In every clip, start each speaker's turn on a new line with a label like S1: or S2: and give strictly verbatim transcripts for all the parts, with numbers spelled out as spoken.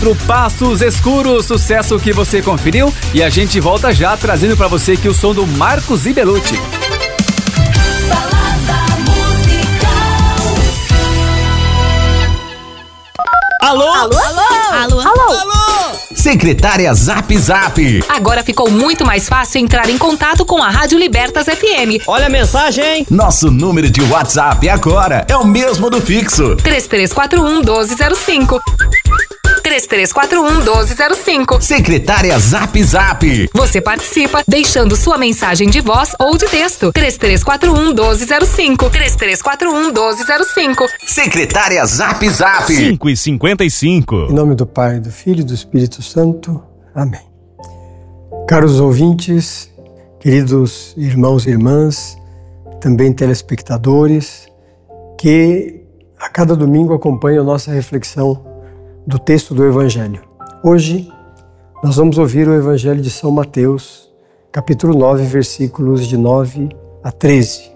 S1: quatro, Passos Escuros, sucesso que você conferiu. E a gente volta já trazendo pra você aqui o som do Marcos e Belucci. Alô?
S2: Alô? Alô? Alô?
S3: Alô? Secretária Zap Zap.
S2: Agora ficou muito mais fácil entrar em contato com a Rádio Libertas F M.
S4: Olha a mensagem, hein?
S3: Nosso número de WhatsApp agora é o mesmo do fixo.
S2: três três quatro um, um dois zero cinco. três três quatro um, um dois zero cinco.
S3: Secretária Zap Zap.
S2: Você participa deixando sua mensagem de voz ou de texto. três três quatro um, um dois zero cinco. três três quatro um, um dois zero cinco.
S3: Secretária Zap Zap.
S5: cinco e cinquenta e cinco.
S6: Em nome do Pai, do Filho e do Espírito Santo. Amém. Caros ouvintes, queridos irmãos e irmãs, também telespectadores, que a cada domingo acompanham a nossa reflexão do texto do Evangelho. Hoje, nós vamos ouvir o Evangelho de São Mateus, capítulo nove, versículos de nove a treze.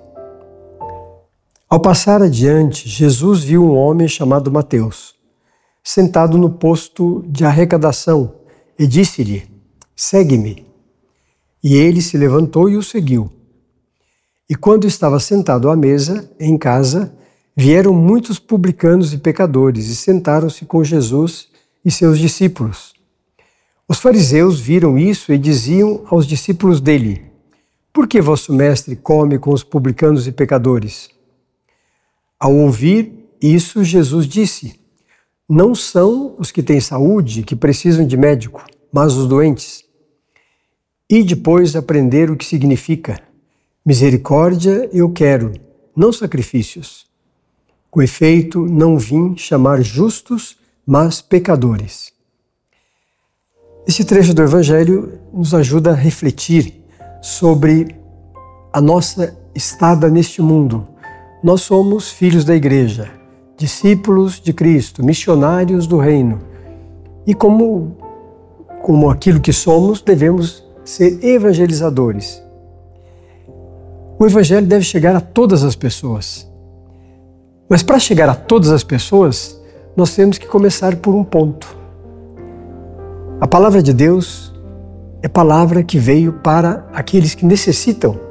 S6: Ao passar adiante, Jesus viu um homem chamado Mateus, sentado no posto de arrecadação, e disse-lhe: segue-me. E ele se levantou e o seguiu. E quando estava sentado à mesa, em casa, vieram muitos publicanos e pecadores e sentaram-se com Jesus e seus discípulos. Os fariseus viram isso e diziam aos discípulos dele: por que vosso mestre come com os publicanos e pecadores? Ao ouvir isso, Jesus disse: não são os que têm saúde que precisam de médico, mas os doentes. E depois aprender o que significa: misericórdia eu quero, não sacrifícios. Com efeito, não vim chamar justos, mas pecadores. Esse trecho do Evangelho nos ajuda a refletir sobre a nossa estada neste mundo. Nós somos filhos da Igreja, discípulos de Cristo, missionários do Reino. E como, como aquilo que somos, devemos ser evangelizadores. O Evangelho deve chegar a todas as pessoas. Mas para chegar a todas as pessoas, nós temos que começar por um ponto. A palavra de Deus é palavra que veio para aqueles que necessitam.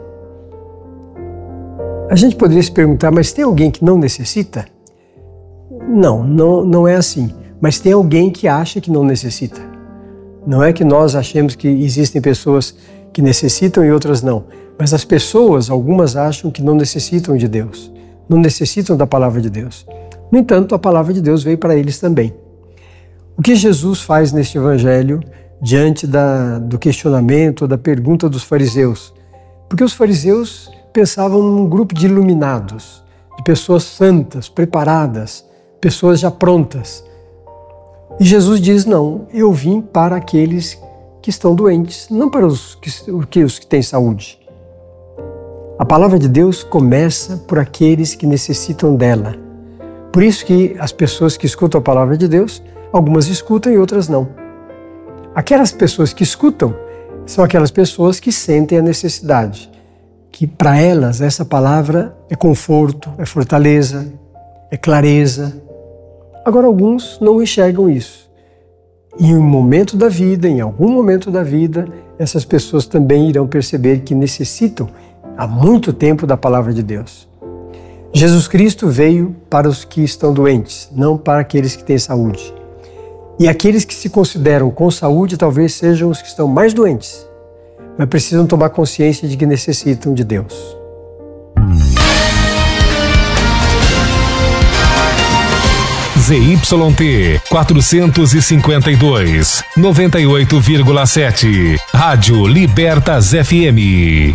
S6: A gente poderia se perguntar, mas tem alguém que não necessita? Não, não, não é assim. Mas tem alguém que acha que não necessita. Não é que nós achemos que existem pessoas que necessitam e outras não. Mas as pessoas, algumas acham que não necessitam de Deus. Não necessitam da palavra de Deus. No entanto, a palavra de Deus veio para eles também. O que Jesus faz neste Evangelho diante da, do questionamento, da pergunta dos fariseus? Porque os fariseus pensavam num grupo de iluminados, de pessoas santas, preparadas, pessoas já prontas. E Jesus diz: não, eu vim para aqueles que estão doentes, não para os que, os que têm saúde. A palavra de Deus começa por aqueles que necessitam dela. Por isso que as pessoas que escutam a palavra de Deus, algumas escutam e outras não. Aquelas pessoas que escutam são aquelas pessoas que sentem a necessidade, que para elas essa palavra é conforto, é fortaleza, é clareza. Agora alguns não enxergam isso. E em um momento da vida, em algum momento da vida, essas pessoas também irão perceber que necessitam há muito tempo da palavra de Deus. Jesus Cristo veio para os que estão doentes, não para aqueles que têm saúde. E aqueles que se consideram com saúde talvez sejam os que estão mais doentes, mas precisam tomar consciência de que necessitam de Deus.
S5: Z Y T quatrocentos e cinquenta e dois, noventa e oito vírgula sete. Rádio Libertas F M.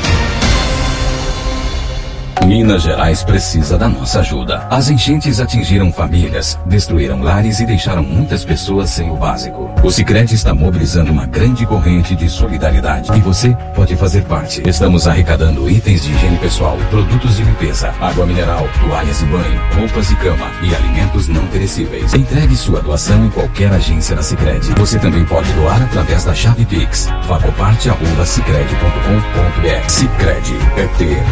S7: Minas Gerais precisa da nossa ajuda. As enchentes atingiram famílias, destruíram lares e deixaram muitas pessoas sem o básico. O Sicredi está mobilizando uma grande corrente de solidariedade e você pode fazer parte. Estamos arrecadando itens de higiene pessoal, produtos de limpeza, água mineral, toalhas de banho, roupas e cama e alimentos não perecíveis. Entregue sua doação em qualquer agência da Sicredi. Você também pode doar através da chave Pix. Facoparte arroba sicredi ponto com ponto br. Sicredi é ter